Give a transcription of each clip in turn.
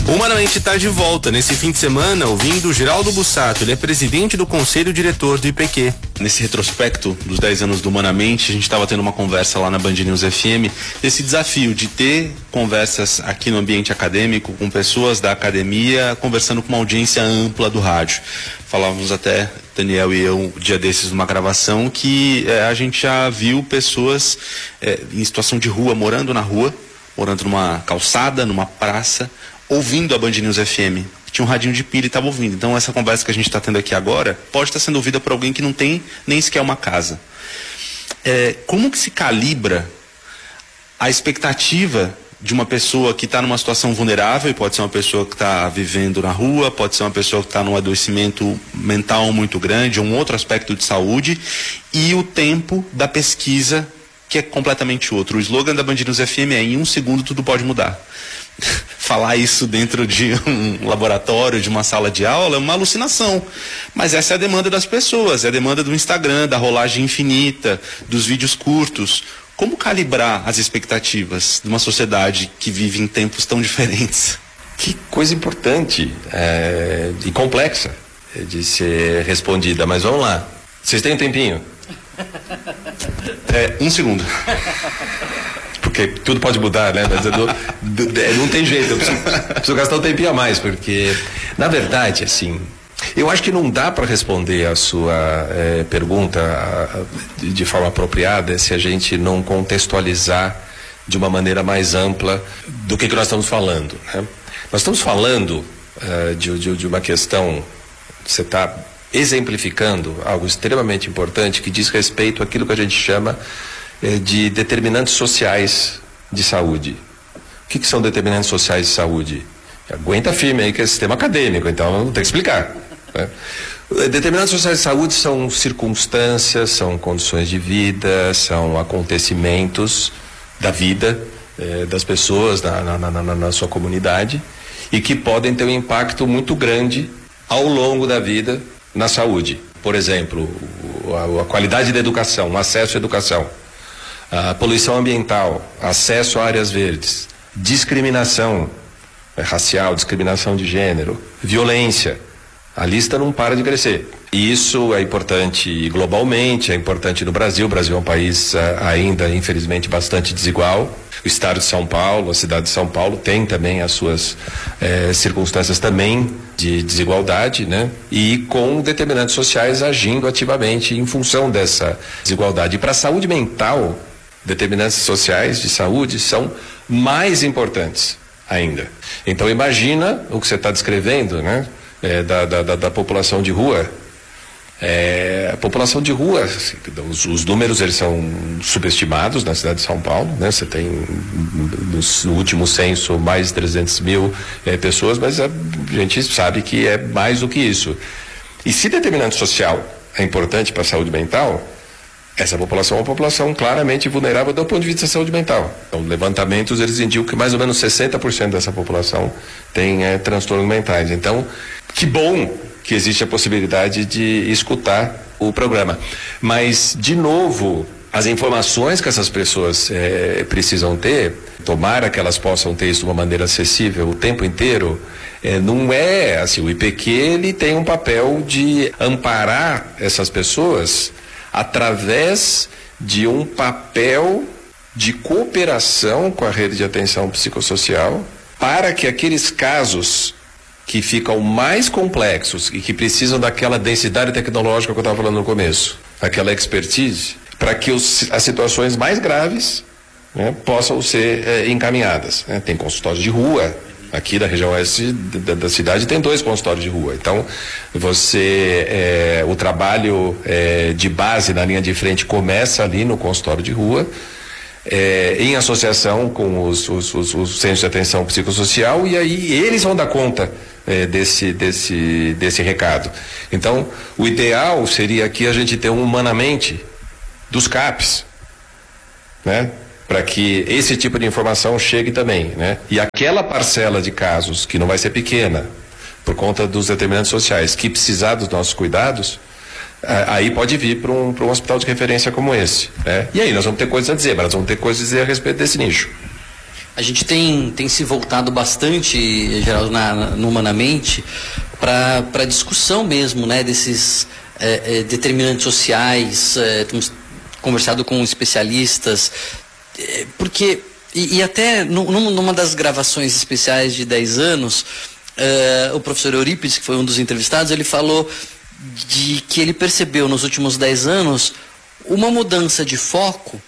Humanamente está de volta nesse fim de semana, ouvindo Geraldo Bussato. Ele é presidente do Conselho Diretor do IPQ. Nesse retrospecto dos 10 anos do Humanamente, a gente estava tendo uma conversa lá na Band News FM, desse desafio de ter conversas aqui no ambiente acadêmico, com pessoas da academia, conversando com uma audiência ampla do rádio. Falávamos até, Daniel e eu, um dia desses, numa gravação, que a gente já viu pessoas em situação de rua, morando na rua, morando numa calçada, numa praça, ouvindo a Band News FM. Tinha um radinho de pilha e estava ouvindo. Então essa conversa que a gente está tendo aqui agora pode estar sendo ouvida por alguém que não tem nem sequer uma casa. Como que se calibra a expectativa de uma pessoa que está numa situação vulnerável, e pode ser uma pessoa que está vivendo na rua, pode ser uma pessoa que está num adoecimento mental muito grande, um outro aspecto de saúde, e o tempo da pesquisa, que é completamente outro. O slogan da Band News FM é: em 1 segundo tudo pode mudar. Falar isso dentro de um laboratório, de uma sala de aula, é uma alucinação. Mas essa é a demanda das pessoas, é a demanda do Instagram, da rolagem infinita, dos vídeos curtos. Como calibrar as expectativas de uma sociedade que vive em tempos tão diferentes? Que coisa importante e complexa de ser respondida, mas vamos lá. Vocês têm um tempinho? 1 segundo. Porque tudo pode mudar, né? Mas não tem jeito, eu preciso gastar um tempinho a mais, porque, na verdade, assim, eu acho que não dá para responder a sua pergunta de forma apropriada se a gente não contextualizar de uma maneira mais ampla do que nós estamos falando, né? Nós estamos falando de uma questão, você está exemplificando algo extremamente importante que diz respeito àquilo que a gente chama de determinantes sociais de saúde. O que são determinantes sociais de saúde? Aguenta firme aí que é sistema acadêmico, então tem que explicar, né? Determinantes sociais de saúde são circunstâncias, são condições de vida, são acontecimentos da vida das pessoas na sua comunidade e que podem ter um impacto muito grande ao longo da vida na saúde. Por exemplo, a qualidade da educação, o acesso à educação, a poluição ambiental, acesso a áreas verdes, discriminação racial, discriminação de gênero, violência. A lista não para de crescer. E isso é importante globalmente, é importante no Brasil. O Brasil é um país ainda, infelizmente, bastante desigual. O estado de São Paulo, a cidade de São Paulo, tem também as suas circunstâncias também de desigualdade, né? E com determinantes sociais agindo ativamente em função dessa desigualdade. E para a saúde mental, determinantes sociais de saúde são mais importantes ainda. Então imagina o que você está descrevendo, né? Da população de rua. A população de rua, assim, os números eles são subestimados na cidade de São Paulo, né? Você tem no último censo mais de 300 mil pessoas, mas a gente sabe que é mais do que isso. E se determinante social é importante para a saúde mental, essa população é uma população claramente vulnerável do ponto de vista da saúde mental. Então, levantamentos eles indicam que mais ou menos 60% dessa população tem transtornos mentais. Então, que bom que existe a possibilidade de escutar o programa. Mas, de novo, as informações que essas pessoas precisam ter, tomara que elas possam ter isso de uma maneira acessível o tempo inteiro, não é assim, o IPQ ele tem um papel de amparar essas pessoas através de um papel de cooperação com a rede de atenção psicossocial para que aqueles casos que ficam mais complexos e que precisam daquela densidade tecnológica que eu estava falando no começo, aquela expertise, para que as situações mais graves, né, possam ser encaminhadas, né? Tem consultórios de rua. Aqui da região oeste da cidade tem 2 consultórios de rua. Então, o trabalho de base na linha de frente começa ali no consultório de rua, em associação com os centros de atenção psicossocial, e aí eles vão dar conta desse recado. Então, o ideal seria aqui a gente ter um humanamente dos CAPs, né? Para que esse tipo de informação chegue também, né? E aquela parcela de casos que não vai ser pequena, por conta dos determinantes sociais, que precisar dos nossos cuidados, aí pode vir para um hospital de referência como esse, né? E aí nós vamos ter coisas a dizer, mas nós vamos ter coisas a dizer a respeito desse nicho. A gente tem se voltado bastante, Geraldo, no Humanamente, para discussão mesmo, né, desses determinantes sociais. Temos conversado com especialistas, porque, e até numa das gravações especiais de 10 anos, o professor Eurípides, que foi um dos entrevistados, ele falou de que ele percebeu nos últimos 10 anos uma mudança de foco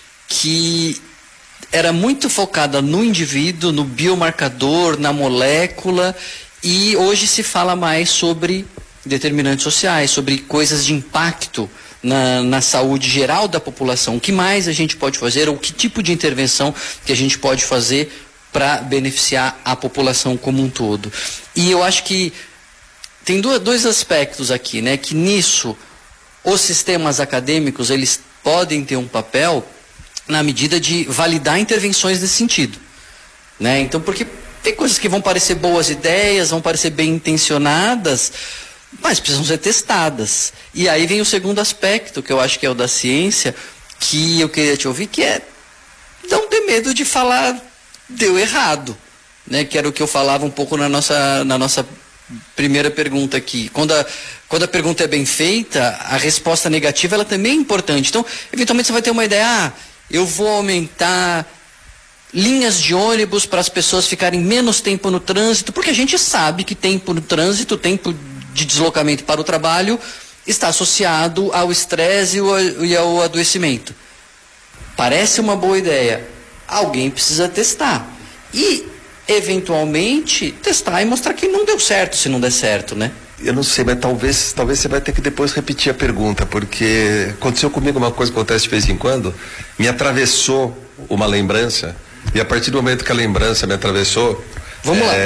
que era muito focada no indivíduo, no biomarcador, na molécula, e hoje se fala mais sobre determinantes sociais, sobre coisas de impacto na saúde geral da população. O que mais a gente pode fazer, ou que tipo de intervenção que a gente pode fazer para beneficiar a população como um todo. E eu acho que tem dois aspectos aqui, né, que nisso os sistemas acadêmicos, eles podem ter um papel na medida de validar intervenções nesse sentido, né? Então, porque tem coisas que vão parecer boas ideias, vão parecer bem intencionadas, mas precisam ser testadas. E aí vem o segundo aspecto, que eu acho que é o da ciência, que eu queria te ouvir, que é não ter medo de falar deu errado, né? Que era o que eu falava um pouco na nossa primeira pergunta aqui. Quando a pergunta é bem feita, a resposta negativa ela também é importante. Então, eventualmente você vai ter uma ideia, eu vou aumentar linhas de ônibus para as pessoas ficarem menos tempo no trânsito, porque a gente sabe que tempo no trânsito, tempo de deslocamento para o trabalho, está associado ao estresse e ao adoecimento. Parece uma boa ideia. Alguém precisa testar. E, eventualmente, testar e mostrar que não deu certo, se não der certo, né? Eu não sei, mas talvez você vai ter que depois repetir a pergunta, porque aconteceu comigo uma coisa que acontece de vez em quando, me atravessou uma lembrança, e a partir do momento que a lembrança me atravessou, vamos lá.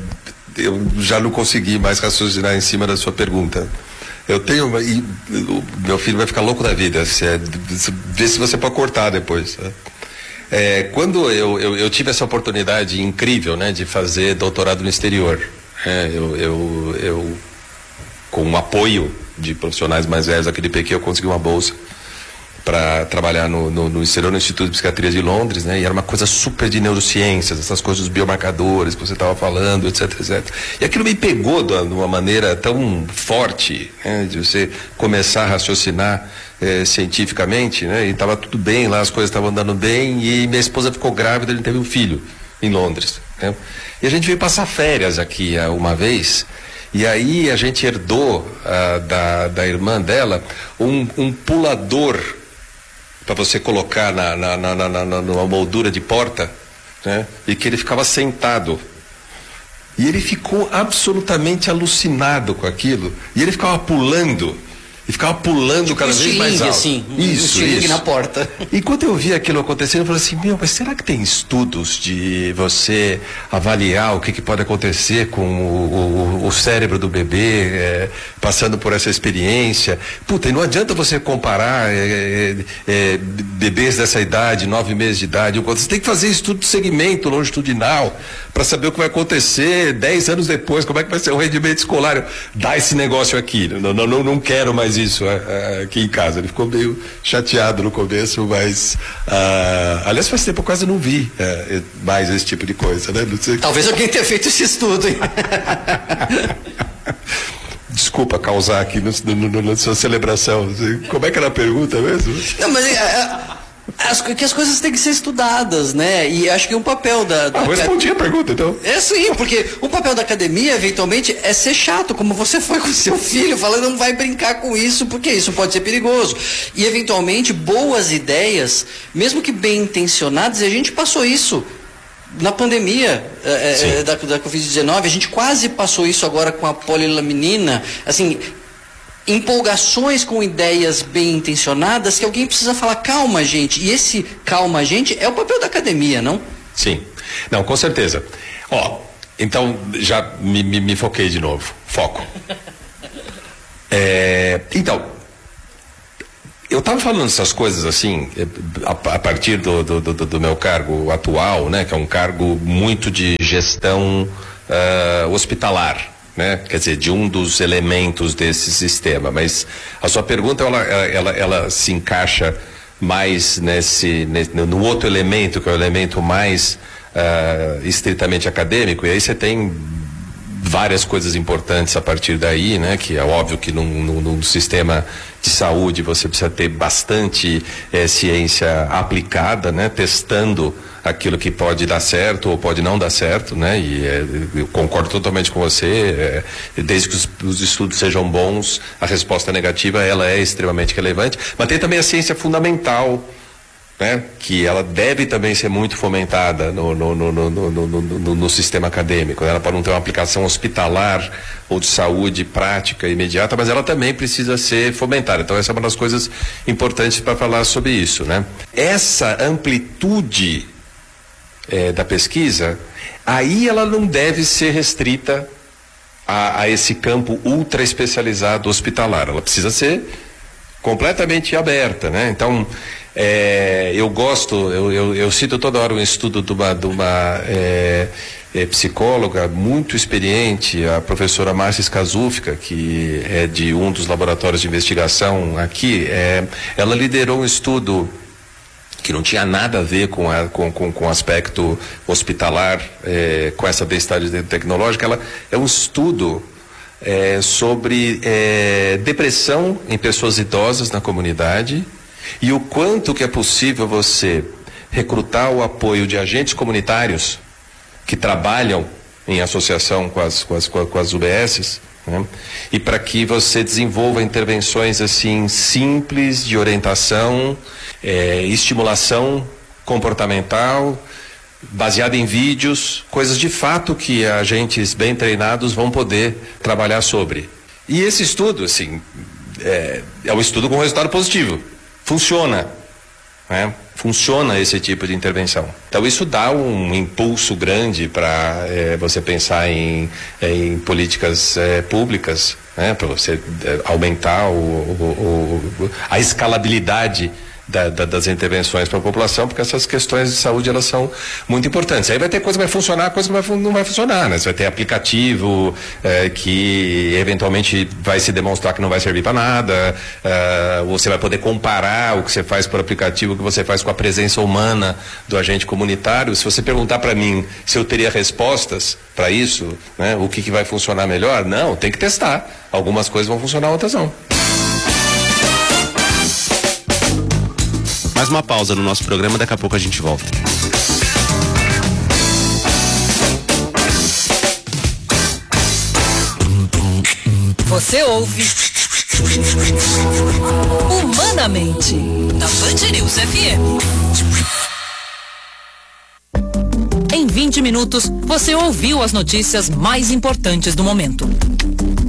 Eu já não consegui mais raciocinar em cima da sua pergunta. Eu tenho, meu filho vai ficar louco da vida, vê se você pode cortar depois. Quando eu tive essa oportunidade incrível, né, de fazer doutorado no exterior, eu com o apoio de profissionais mais velhos aqui de IPQ, eu consegui uma bolsa para trabalhar no exterior, no Instituto de Psiquiatria de Londres, né? E era uma coisa super de neurociências, essas coisas dos biomarcadores que você estava falando, etc, etc. E aquilo me pegou de uma maneira tão forte, né? De você começar a raciocinar cientificamente, né? E estava tudo bem lá, as coisas estavam andando bem, e minha esposa ficou grávida, ele teve um filho em Londres, né? E a gente veio passar férias aqui uma vez. E aí a gente herdou da irmã dela um pulador para você colocar numa moldura de porta, né? E que ele ficava sentado. E ele ficou absolutamente alucinado com aquilo. E ele ficava pulando. E ficava pulando cada vez mais alto. Assim, isso. Na porta. E quando eu vi aquilo acontecendo, eu falei assim, mas será que tem estudos de você avaliar o que pode acontecer com o cérebro do bebê passando por essa experiência? Puta, e não adianta você comparar bebês dessa idade, 9 meses de idade, você tem que fazer estudo de segmento longitudinal para saber o que vai acontecer 10 anos depois, como é que vai ser o rendimento escolar. Dá esse negócio aqui, não quero mais isso aqui em casa. Ele ficou meio chateado no começo, mas aliás, faz tempo eu quase não vi mais esse tipo de coisa, né? Não sei. Talvez alguém tenha feito esse estudo, hein? Desculpa causar aqui na sua celebração. Como é que era a pergunta mesmo? Não, mas que as coisas têm que ser estudadas, né? E acho que um papel eu respondi a pergunta, então. Sim, porque o papel da academia, eventualmente, é ser chato, como você foi com seu filho, falando, não vai brincar com isso, porque isso pode ser perigoso. E, eventualmente, boas ideias, mesmo que bem intencionadas, e a gente passou isso na pandemia da Covid-19, a gente quase passou isso agora com a polilaminina, assim, empolgações com ideias bem intencionadas que alguém precisa falar, calma, gente. E esse calma, gente, é o papel da academia, não? Sim. Não, com certeza. Então, já me foquei de novo. Foco. Então, eu estava falando essas coisas assim, a partir do meu cargo atual, né? Que é um cargo muito de gestão hospitalar. Né? Quer dizer, de um dos elementos desse sistema, mas a sua pergunta ela se encaixa mais no outro elemento, que é o elemento mais estritamente acadêmico, e aí você tem várias coisas importantes a partir daí, né? Que é óbvio que num sistema de saúde você precisa ter bastante ciência aplicada, né? Testando aquilo que pode dar certo ou pode não dar certo, né? E eu concordo totalmente com você, desde que os estudos sejam bons, a resposta negativa ela é extremamente relevante, mas tem também a ciência fundamental, né? Que ela deve também ser muito fomentada no sistema acadêmico, né? Ela pode não ter uma aplicação hospitalar ou de saúde prática imediata, mas ela também precisa ser fomentada. Então essa é uma das coisas importantes para falar sobre isso, né? Essa amplitude da pesquisa, aí ela não deve ser restrita a esse campo ultra especializado hospitalar, ela precisa ser completamente aberta, né? Então eu cito toda hora um estudo de uma psicóloga muito experiente, a professora Márcia Skazufka, que é de um dos laboratórios de investigação aqui. Ela liderou um estudo que não tinha nada a ver com o aspecto hospitalar, com essa densidade tecnológica. Ela é um estudo sobre depressão em pessoas idosas na comunidade e o quanto que é possível você recrutar o apoio de agentes comunitários que trabalham em associação com as UBSs, né? E para que você desenvolva intervenções assim simples de orientação, estimulação comportamental, baseada em vídeos, coisas de fato que agentes bem treinados vão poder trabalhar sobre. E esse estudo, assim, é um estudo com resultado positivo. Funciona, né? Funciona esse tipo de intervenção. Então isso dá um impulso grande para você pensar em políticas públicas, né? Para você aumentar a escalabilidade das intervenções para a população, porque essas questões de saúde elas são muito importantes. Aí vai ter coisa que vai funcionar, coisa que não vai funcionar, né? Você vai ter aplicativo que eventualmente vai se demonstrar que não vai servir para nada, você vai poder comparar o que você faz por aplicativo, o que você faz com a presença humana do agente comunitário. Se você perguntar para mim se eu teria respostas para isso, né? O que vai funcionar melhor? Não, tem que testar. Algumas coisas vão funcionar, outras não. Mais uma pausa no nosso programa, daqui a pouco a gente volta. Você ouve Humanamente na Band News FM. Em 20 minutos, você ouviu as notícias mais importantes do momento.